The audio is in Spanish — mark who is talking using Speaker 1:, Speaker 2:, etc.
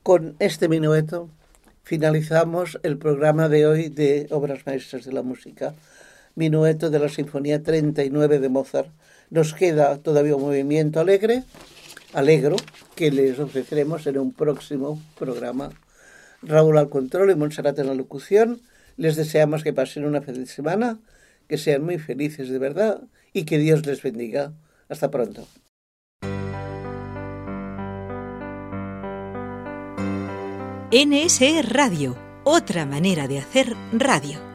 Speaker 1: Con este minueto finalizamos el programa de hoy de Obras Maestras de la Música. Minueto de la Sinfonía 39 de Mozart. Nos queda todavía un movimiento alegro, que les ofreceremos en un próximo programa. Raúl al control y Montserrat en la locución. Les deseamos que pasen una feliz semana, que sean muy felices de verdad y que Dios les bendiga. Hasta pronto.
Speaker 2: NSE Radio, otra manera de hacer radio.